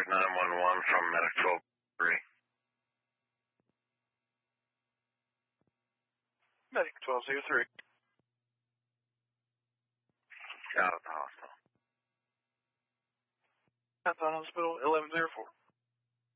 Roger 911 from Medic 1203. Medic 1203. Out of the hospital. At the hospital, 1104.